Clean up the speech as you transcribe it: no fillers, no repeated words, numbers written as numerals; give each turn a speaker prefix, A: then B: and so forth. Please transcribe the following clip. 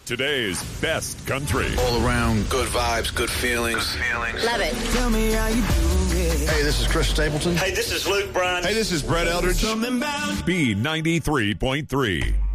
A: Today's best country.
B: All around good vibes, good feelings.
C: Love it.
D: Tell me how you do it.
B: Hey, this is Chris Stapleton.
E: Hey, this is Luke Bryan.
F: Hey, this is Brett Eldridge.
D: Something about
A: B93.3.